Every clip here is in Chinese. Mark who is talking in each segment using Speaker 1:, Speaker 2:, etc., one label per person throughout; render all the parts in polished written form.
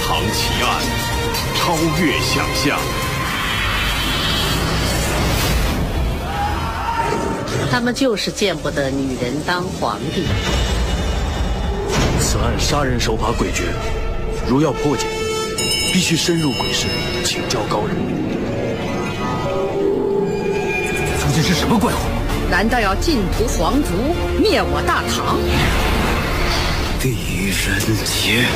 Speaker 1: 唐奇案，超越想象。
Speaker 2: 他们就是见不得女人当皇帝。
Speaker 3: 此案杀人手法诡谲，如要破解，必须深入鬼市，请教高人。
Speaker 4: 究竟是什么怪物？
Speaker 5: 难道要尽屠皇族，灭我大唐？
Speaker 4: 狄仁杰。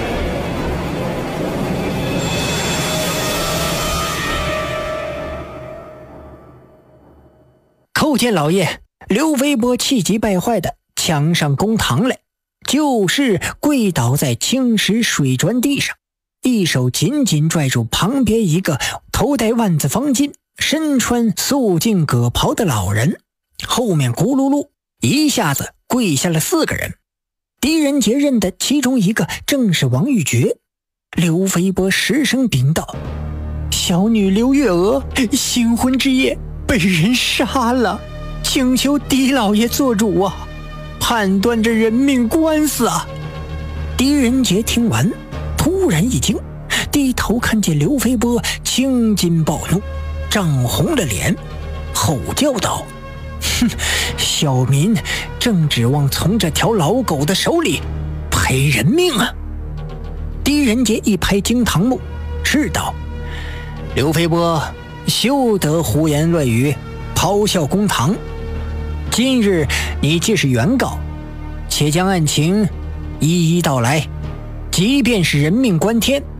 Speaker 6: 叩见老爷！刘微波气急败坏的抢上公堂来，就是跪倒在青石水砖地上，一手紧紧拽住旁边一个头戴万字方巾、身穿素净葛袍的老人，后面咕噜噜一下子跪下了4个人。狄仁杰认的其中一个正是王玉珏。刘微波失声禀道：小女刘月娥新婚之夜被人杀了，请求狄老爷做主啊，判断这人命官司啊！狄仁杰听完突然一惊，低头看见刘飞波青筋暴怒，涨红了脸，吼叫道：哼，小民正指望从这条老狗的手里赔人命啊！狄仁杰一拍惊堂木，斥道：刘飞波，休得胡言乱语，咆哮公堂。今日你既是原告，且将案情一一道来，即便是人命关天，